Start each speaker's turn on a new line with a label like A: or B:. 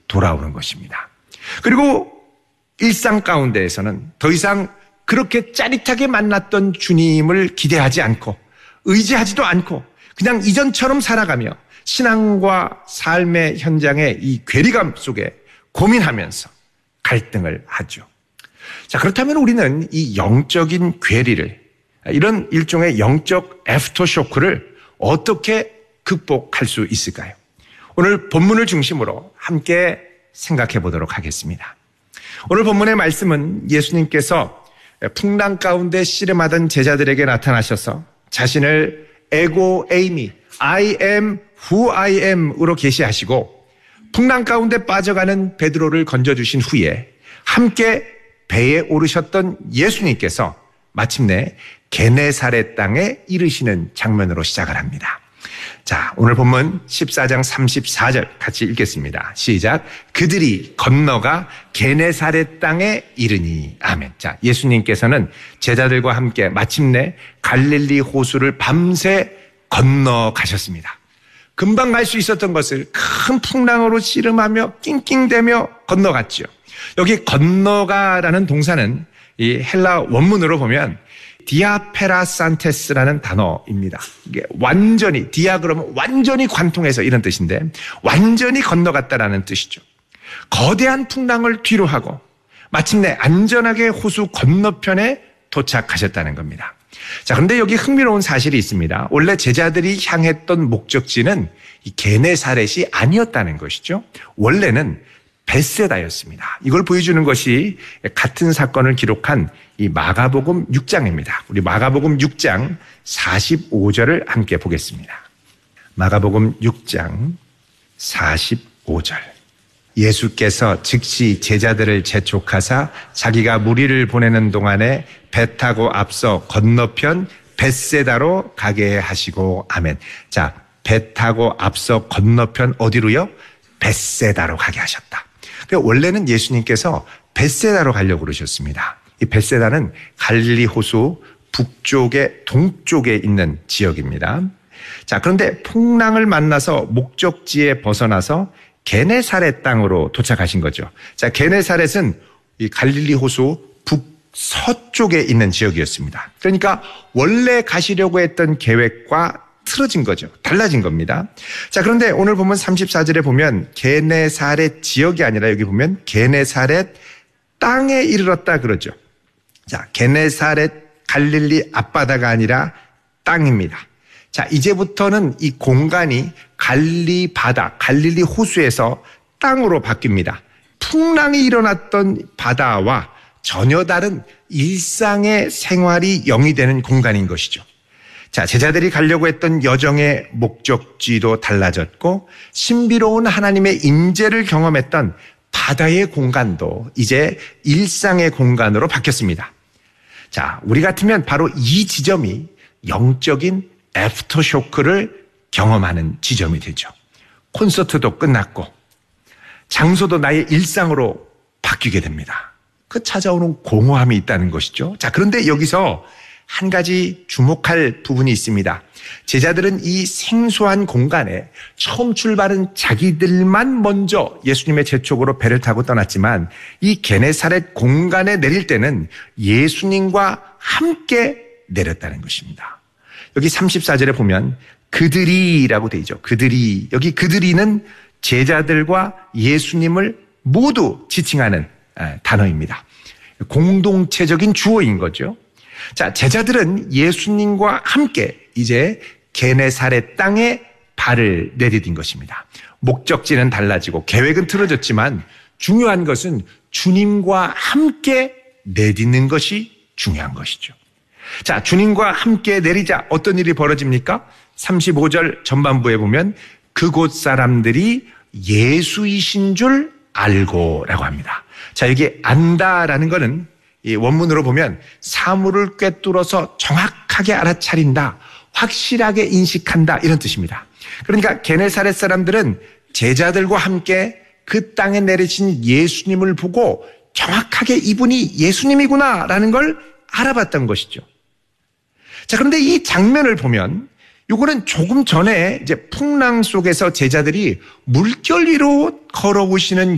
A: 돌아오는 것입니다. 그리고 일상 가운데에서는 더 이상 그렇게 짜릿하게 만났던 주님을 기대하지 않고 의지하지도 않고 그냥 이전처럼 살아가며 신앙과 삶의 현장의 이 괴리감 속에 고민하면서 갈등을 하죠. 자, 그렇다면 우리는 이 영적인 괴리를, 이런 일종의 영적 애프터쇼크를 어떻게 극복할 수 있을까요? 오늘 본문을 중심으로 함께 생각해 보도록 하겠습니다. 오늘 본문의 말씀은 예수님께서 풍랑 가운데 씨름하던 제자들에게 나타나셔서 자신을 에고 에이미, I am who I am으로 계시하시고 풍랑 가운데 빠져가는 베드로를 건져주신 후에 함께 배에 오르셨던 예수님께서 마침내 게네사렛 땅에 이르시는 장면으로 시작을 합니다. 자, 오늘 본문 14장 34절 같이 읽겠습니다. 시작. 그들이 건너가 게네사렛 땅에 이르니. 아멘. 자, 예수님께서는 제자들과 함께 마침내 갈릴리 호수를 밤새 건너가셨습니다. 금방 갈 수 있었던 것을 큰 풍랑으로 씨름하며 낑낑대며 건너갔죠. 여기 건너가라는 동사는 이 헬라 원문으로 보면 디아페라산테스라는 단어입니다. 이게 완전히, 디아 그러면 완전히 관통해서 이런 뜻인데 완전히 건너갔다라는 뜻이죠. 거대한 풍랑을 뒤로 하고 마침내 안전하게 호수 건너편에 도착하셨다는 겁니다. 자, 그런데 여기 흥미로운 사실이 있습니다. 원래 제자들이 향했던 목적지는 이 게네사렛이 아니었다는 것이죠. 원래는 벳세다였습니다. 이걸 보여주는 것이 같은 사건을 기록한 이 마가복음 6장입니다. 우리 마가복음 6장 45절을 함께 보겠습니다. 마가복음 6장 45절. 예수께서 즉시 제자들을 재촉하사 자기가 무리를 보내는 동안에 배 타고 앞서 건너편 벳세다로 가게 하시고. 아멘. 자, 배 타고 앞서 건너편 어디로요? 벳세다로 가게 하셨다. 원래는 예수님께서 벳세다로 가려고 그러셨습니다. 이 벳세다는 갈릴리 호수 북쪽에 동쪽에 있는 지역입니다. 자, 그런데 풍랑을 만나서 목적지에 벗어나서 게네사렛 땅으로 도착하신 거죠. 자, 게네사렛은 이 갈릴리 호수 북서쪽에 있는 지역이었습니다. 그러니까 원래 가시려고 했던 계획과 틀어진 거죠. 달라진 겁니다. 자, 그런데 오늘 보면 34절에 보면 게네사렛 지역이 아니라 여기 보면 게네사렛 땅에 이르렀다 그러죠. 자, 게네사렛 갈릴리 앞바다가 아니라 땅입니다. 자, 이제부터는 이 공간이 갈릴리 바다, 갈릴리 호수에서 땅으로 바뀝니다. 풍랑이 일어났던 바다와 전혀 다른 일상의 생활이 영위되는 공간인 것이죠. 자, 제자들이 가려고 했던 여정의 목적지도 달라졌고 신비로운 하나님의 임재를 경험했던 바다의 공간도 이제 일상의 공간으로 바뀌었습니다. 자, 우리 같으면 바로 이 지점이 영적인 애프터쇼크를 경험하는 지점이 되죠. 콘서트도 끝났고 장소도 나의 일상으로 바뀌게 됩니다. 그 찾아오는 공허함이 있다는 것이죠. 자, 그런데 여기서 한 가지 주목할 부분이 있습니다. 제자들은 이 생소한 공간에 처음 출발은 자기들만 먼저 예수님의 재촉으로 배를 타고 떠났지만 이 게네사렛 공간에 내릴 때는 예수님과 함께 내렸다는 것입니다. 여기 34절에 보면 그들이라고 되어 있죠. 그들이. 여기 그들이는 제자들과 예수님을 모두 지칭하는 단어입니다. 공동체적인 주어인 거죠. 자, 제자들은 예수님과 함께 이제 게네사렛 땅에 발을 내디딘 것입니다. 목적지는 달라지고 계획은 틀어졌지만 중요한 것은 주님과 함께 내딛는 것이 중요한 것이죠. 자, 주님과 함께 내리자 어떤 일이 벌어집니까? 35절 전반부에 보면 그곳 사람들이 예수이신 줄 알고라고 합니다. 자, 여기 안다라는 거는 이 원문으로 보면 사물을 꿰뚫어서 정확하게 알아차린다, 확실하게 인식한다 이런 뜻입니다. 그러니까 게네사렛 사람들은 제자들과 함께 그 땅에 내리신 예수님을 보고 정확하게 이분이 예수님이구나라는 걸 알아봤던 것이죠. 자, 그런데 이 장면을 보면 이거는 조금 전에 이제 풍랑 속에서 제자들이 물결 위로 걸어오시는